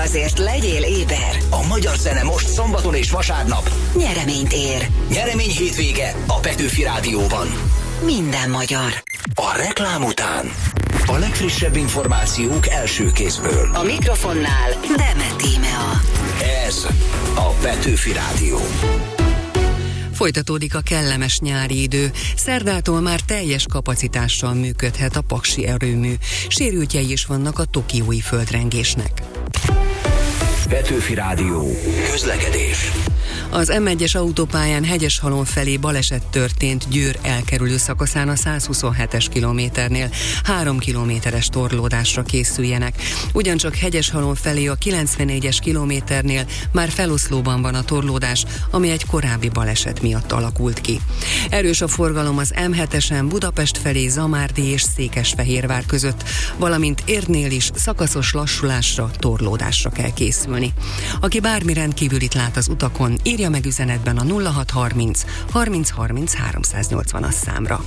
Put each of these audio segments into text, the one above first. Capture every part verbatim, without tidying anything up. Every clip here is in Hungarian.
azért legyél éber. A magyar zene most szombaton és vasárnap Nyereményt ér. Nyeremény hétvége a Petőfi Rádióban. Minden magyar. A reklám után a legfrissebb információk első kézből. A mikrofonnál Demet Tímea. Ez a Petőfi Rádió. Folytatódik a kellemes nyári idő. Szerdától már teljes kapacitással működhet a paksi erőmű. Sérültjei is vannak a tokiói földrengésnek. Petőfi Rádió. Közlekedés. Az em egyes autópályán Hegyeshalom felé baleset történt Győr elkerülő szakaszán a százhuszonhetes kilométernél. Három kilométeres torlódásra készüljenek. Ugyancsak Hegyeshalom felé a kilencvennégyes kilométernél már feloszlóban van a torlódás, ami egy korábbi baleset miatt alakult ki. Erős a forgalom az em hetesen Budapest felé Zamárdi és Székesfehérvár között, valamint Érnél is szakaszos lassulásra, torlódásra kell készülni. Aki bármi rendkívülit lát az utakon, írja meg üzenetben a nulla hat harminc harminc harminc háromszáznyolcvanas számra.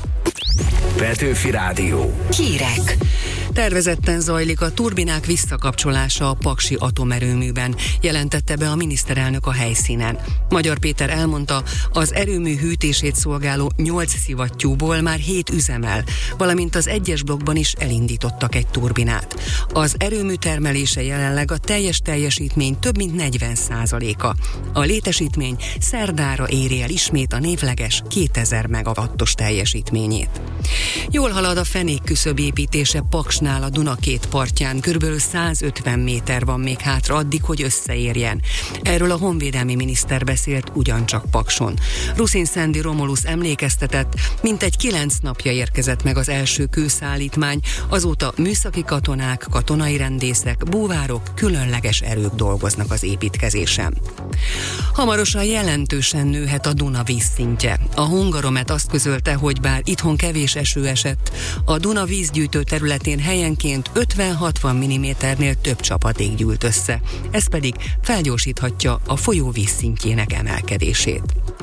Petőfi Rádió. Hírek. Tervezetten zajlik a turbinák visszakapcsolása a paksi atomerőműben, jelentette be a miniszterelnök a helyszínen. Magyar Péter elmondta, az erőmű hűtését szolgáló nyolc szivattyúból már hét üzemel, valamint az egyes blokkban is elindítottak egy turbinát. Az erőmű termelése jelenleg a teljes teljesítmény több mint negyven százaléka. A létesítmény szerdára éri el ismét a névleges kétezer megawattos teljesítményét. Jól halad a fenék küszöb építése Paksnál a Duna két partján, körülbelül százötven méter van még hátra addig, hogy összeérjen. Erről a honvédelmi miniszter beszélt ugyancsak Pakson. Ruszin Szendi Romulus emlékeztetett, mintegy kilenc napja érkezett meg az első kőszállítmány, azóta műszaki katonák, katonai rendészek, búvárok, különleges erők dolgoznak az építkezésen. Hamarosan jelentősen nőhet a Duna vízszintje. A Hungaromet azt közölte, hogy bár itthon kevés eső esett, a Duna vízgyűjtő területén helyenként ötven-hatvan milliméternél több csapadék gyűlt össze. Ez pedig felgyorsíthatja a folyó vízszintjének emelkedését.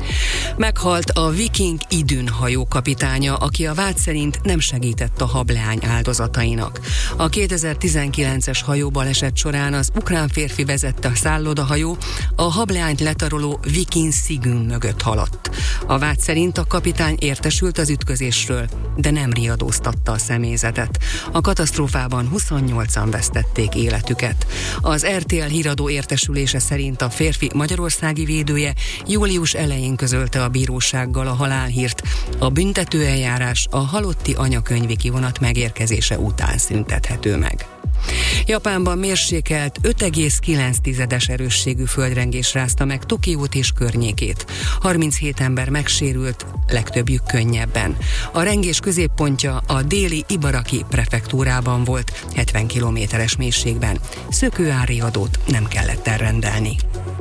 Meghalt a Viking Idun hajó kapitánya, aki a vád szerint nem segített a hableány áldozatainak. A kétezer-tizenkilences hajóbaleset során az ukrán férfi vezette a szállodahajó, a hableányt letaroló Viking Sigyn mögött haladt. A vád szerint a kapitány értesült az ütközésről, de nem riadóztatta a személyzetet. A katasztrófában huszonnyolcan vesztették életüket. Az er té el híradó értesülése szerint a férfi magyarországi védője július elején közölte a bírósággal a halálhírt. A büntetőeljárás a halotti anyakönyvi kivonat megérkezése után szüntethető meg. Japánban mérsékelt öt egész kilenc tizedes erősségű földrengés rázta meg Tokiót és környékét. harminchét ember megsérült, legtöbbjük könnyebben. A rengés középpontja a déli Ibaraki prefektúrában volt, hetven kilométeres mélységben. Szökőárriadót nem kellett elrendelni.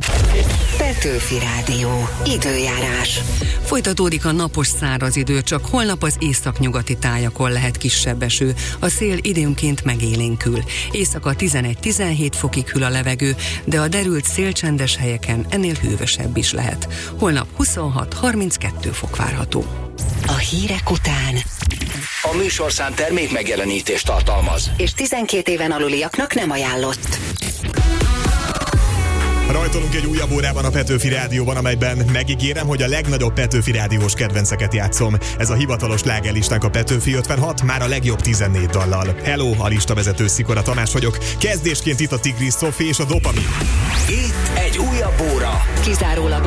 Petőfi Rádió. Időjárás. Folytatódik a napos száraz idő, csak holnap az északnyugati tájakon lehet kisebb eső. A szél időnként megélénkül. Éjszaka tizenegy-tizenhét fokig hűl a levegő, de a derült szélcsendes helyeken ennél hűvösebb is lehet. Holnap huszonhat-harminckettő fok várható. A hírek után A műsorszám termék megjelenítést tartalmaz, és tizenkét éven aluliaknak nem ajánlott. Rajtolunk egy újabb órában a Petőfi Rádióban, amelyben megígérem, hogy a legnagyobb Petőfi Rádiós kedvenceket játszom. Ez a hivatalos slágerlistánk a Petőfi ötvenhat, már a legjobb tizennégy dallal. Hello, a listavezető Szikora Tamás vagyok. Kezdésként itt a Tigris Szofi és a Dopamin. itt egy újabb óra. Kizárólag